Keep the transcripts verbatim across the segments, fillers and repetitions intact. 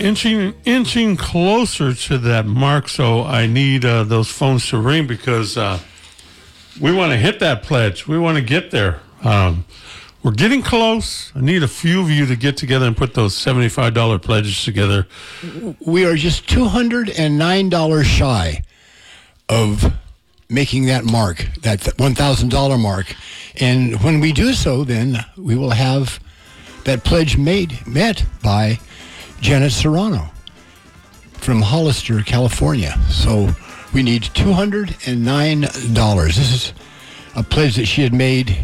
inching inching closer to that mark, so I need uh, those phones to ring because uh, we want to hit that pledge. We want to get there. Um, we're getting close. I need a few of you to get together and put those seventy-five dollars pledges together. We are just two hundred nine dollars shy of making that mark, that one thousand dollars mark. And when we do so, then we will have that pledge made met by Janet Serrano from Hollister, California. So we need two hundred nine dollars. This is a pledge that she had made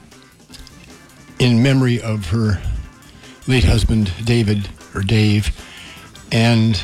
in memory of her late husband, David, or Dave. And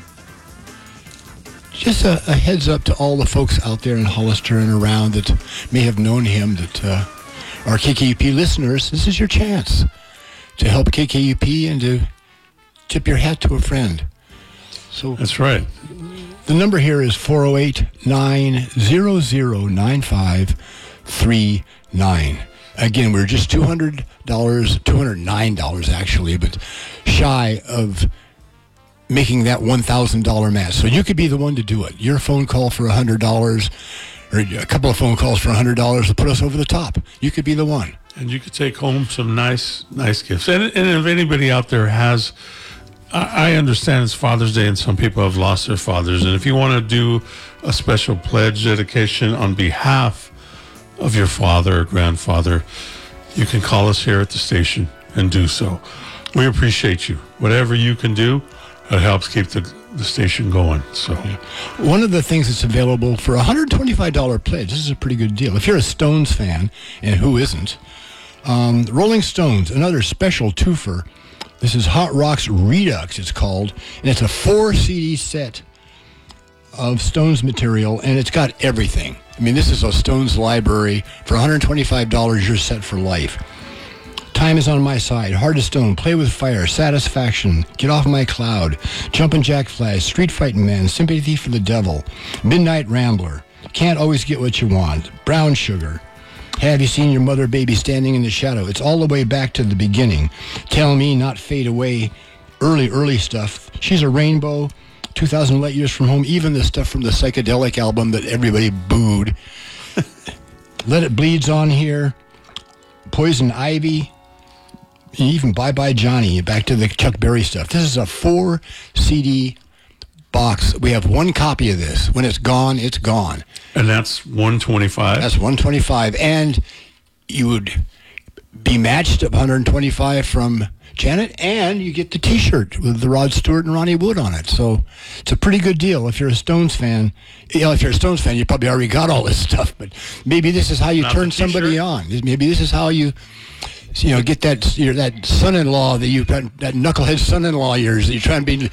just a, a heads up to all the folks out there in Hollister and around that may have known him, that uh, are K K U P listeners, this is your chance to help K K U P and to tip your hat to a friend. So that's right. The number here is four oh eight, nine hundred, nine five three nine. Again, we're just two hundred dollars, two hundred nine dollars actually, but shy of making that one thousand dollars match. So you could be the one to do it. Your phone call for one hundred dollars or a couple of phone calls for one hundred dollars to put us over the top. You could be the one. And you could take home some nice, nice gifts. And, and if anybody out there has, I, I understand it's Father's Day and some people have lost their fathers. And if you want to do a special pledge dedication on behalf of your father or grandfather, you can call us here at the station and do so. We appreciate you. Whatever you can do, it helps keep the, the station going. So, one of the things that's available for a one hundred twenty-five dollars pledge, this is a pretty good deal. If you're a Stones fan, and who isn't, um, Rolling Stones, another special twofer. This is Hot Rocks Redux, it's called, and it's a four C D set of Stones material, and it's got everything. I mean, this is a Stones library. For one hundred twenty-five dollars, you're set for life. Time is on my side. Heart of Stone, Play with Fire, Satisfaction, Get Off My Cloud, Jumpin' Jack Flash, Street Fighting Man, Sympathy for the Devil, Midnight Rambler, Can't Always Get What You Want, Brown Sugar, Have You Seen Your Mother Baby Standing in the Shadow? It's all the way back to the beginning. Tell Me Not Fade Away, early, early stuff. She's a Rainbow, two thousand Light Years from Home, even the stuff from the Psychedelic album that everybody booed. Let It Bleed's on here, Poison Ivy, and even Bye Bye Johnny, back to the Chuck Berry stuff. This is a four C D box. We have one copy of this. When it's gone, it's gone. And that's one hundred twenty-five dollars. That's one hundred twenty-five dollars. And you would be matched at one hundred twenty-five dollars from Janet, and you get the T-shirt with the Rod Stewart and Ronnie Wood on it. So it's a pretty good deal. If you're a Stones fan, you know, if you're a Stones fan, you probably already got all this stuff. But maybe this is how you Not turn somebody on. Maybe this is how you, you know, get that, you know, that son-in-law that you, that, that knucklehead son-in-law of yours that you're trying to be